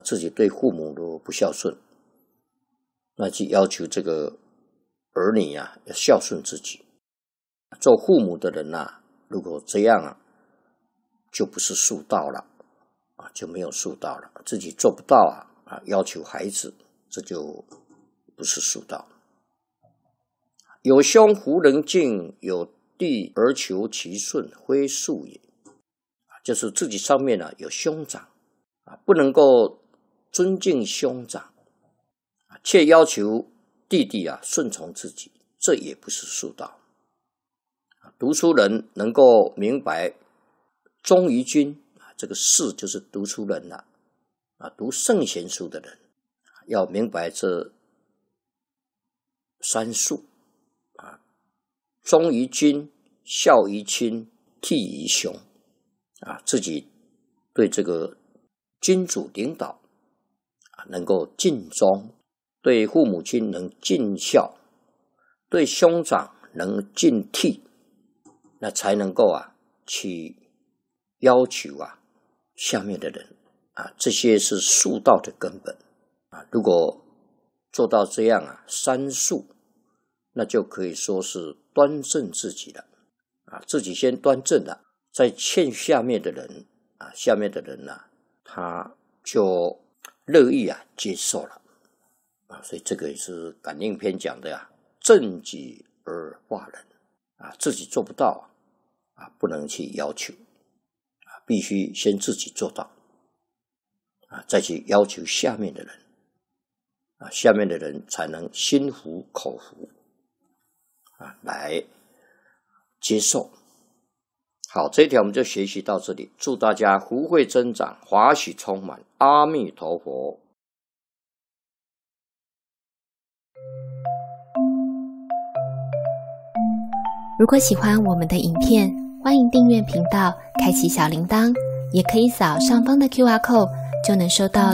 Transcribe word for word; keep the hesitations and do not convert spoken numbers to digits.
自己对父母都不孝顺，那就要求这个儿女啊要孝顺自己。做父母的人啊，如果这样啊，就不是恕道了啊，就没有恕道了。自己做不到啊啊，要求孩子，这就不是恕道。有兄弗能敬，有弟而求其顺，非恕也。就是自己上面啊有兄长啊，不能够尊敬兄长，却要求弟弟啊顺从自己，这也不是恕道。读书人能够明白忠于君，这个士就是读书人了啊，读圣贤书的人要明白这三恕啊，忠于君，孝于亲，悌于兄啊，自己对这个君主领导啊能够尽忠，对父母亲能尽孝，对兄长能尽悌，那才能够啊去要求啊下面的人啊，这些是恕道的根本啊。如果做到这样啊，三恕，那就可以说是端正自己了啊，自己先端正了，再劝下面的人啊，下面的人啊，他就乐意啊接受了啊。所以这个也是感应篇讲的啊，正己而化人啊，自己做不到啊。啊，不能去要求啊，必须先自己做到啊，再去要求下面的人啊，下面的人才能心服口服啊，来接受。好，这一条我们就学习到这里，祝大家福慧增长，华喜充满，阿弥陀佛。 如果喜欢我们的影片，欢迎订阅频道，开启小铃铛，也可以扫上方的 Q R code，就能收到